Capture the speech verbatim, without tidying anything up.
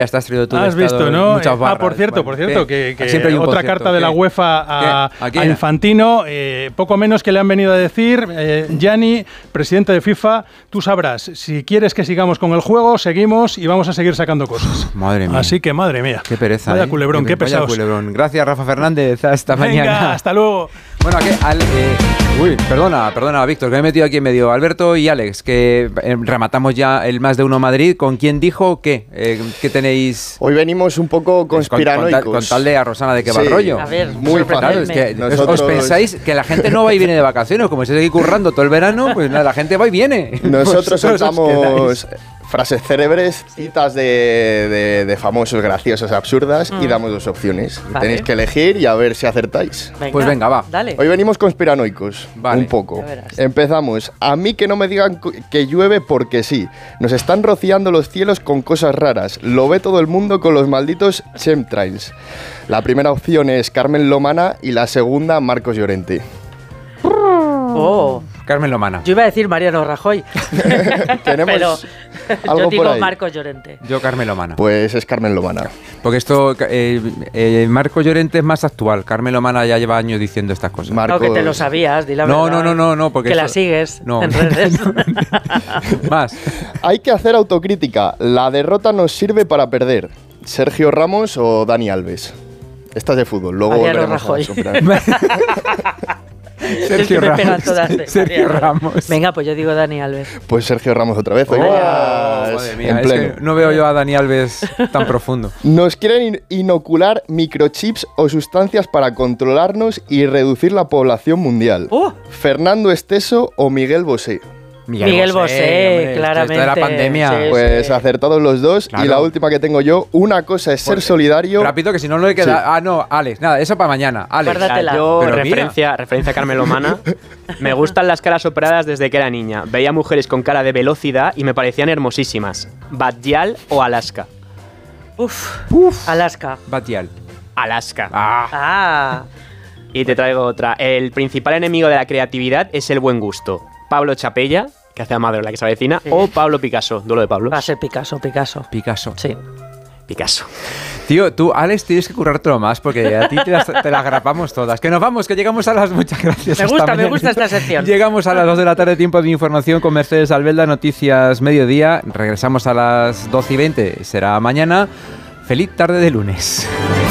Estás traído tú. Has visto, ¿no? Muchas barras. Ah, por cierto, bueno, por cierto, que, que siempre hay un otra por cierto, carta de ¿qué? la UEFA a, ¿A, a Infantino, eh, poco menos que le han venido a decir, eh, Gianni, presidente de FIFA, tú sabrás, si quieres que sigamos con el juego, seguimos y vamos a seguir sacando cosas. Madre mía. Así que, madre mía. Qué pereza. Vaya ¿eh? culebrón, qué, qué vaya pesados. Culebrón. Gracias, Rafa Fernández. Hasta Venga, mañana. hasta luego. Bueno, aquí, al, eh, uy, perdona, perdona, Víctor, que me he metido aquí en medio. Alberto y Alex, que eh, rematamos ya el Más de Uno Madrid. ¿Con quién dijo qué? Eh, ¿Qué tenéis? Hoy venimos un poco conspiranoicos. Con, con, con tal de a Rosana de qué va sí, el rollo. A ver, muy fácil. Claro, es que Nosotros... os pensáis que la gente no va y viene de vacaciones, como se sigue currando todo el verano, pues nada, la gente va y viene. Nosotros Vosotros soltamos frases célebres, citas de, de, de famosos, graciosos, absurdas mm. y damos dos opciones. Vale. Tenéis que elegir y a ver si acertáis. Venga, pues venga, va. Dale. Hoy venimos conspiranoicos, vale. un poco. Empezamos. A mí que no me digan que llueve porque sí. Nos están rociando los cielos con cosas raras. Lo ve todo el mundo con los malditos chemtrails. La primera opción es Carmen Lomana y la segunda Marcos Llorente. Oh. Carmen Lomana. Yo iba a decir Mariano Rajoy. Tenemos pero algo yo digo por ahí. Marcos Llorente. Yo Carmen Lomana. Pues es Carmen Lomana. Porque esto, eh, eh, Marcos Llorente es más actual. Carmen Lomana ya lleva años diciendo estas cosas. Marcos... No, que te lo sabías, di la no, verdad. No, no, no, no. Porque que eso... la sigues no. en redes. Más. Hay que hacer autocrítica. La derrota nos sirve para perder. ¿Sergio Ramos o Dani Alves? Esta es de fútbol. Luego Mariano Rajoy. Sergio es que Ramos. De, Sergio Ramos. Venga, pues yo digo Dani Alves. Pues Sergio Ramos otra vez. Oh, madre mía, es que no veo yo a Dani Alves tan profundo. Nos quieren inocular microchips o sustancias para controlarnos y reducir la población mundial. Uh. ¿Fernando Esteso o Miguel Bosé? Miguel, Miguel Bosé, Bosé claramente. Esto de la pandemia. Sí, pues sí. acertados los dos. Claro. Y la última que tengo yo, una cosa es ser Porque, solidario. Rápido, que si no, no le queda. Sí. Ah, no, Alex, nada, eso para mañana. Alex. Guárdatela. Yo, referencia, referencia a Carmen Lomana, me gustan las caras operadas desde que era niña. Veía mujeres con cara de velocidad y me parecían hermosísimas. Batial o Alaska. Uf, Uf. Alaska. Batial. Alaska. Ah. ah. Y te traigo otra. El principal enemigo de la creatividad es el buen gusto. Pablo Chapella, que hace a Madre la que se avecina, sí. o Pablo Picasso, duelo de Pablo. Va a ser Picasso, Picasso. Picasso. Sí. Picasso. Tío, tú, Alex, tienes que currártelo más porque a ti te las, te las grapamos todas. Que nos vamos, que llegamos a las... Muchas gracias. Me gusta, me gusta esta sección. Llegamos a las dos de la tarde, tiempo de información con Mercedes Albelda, Noticias Mediodía. Regresamos a las doce y veinte, será mañana. Feliz tarde de lunes.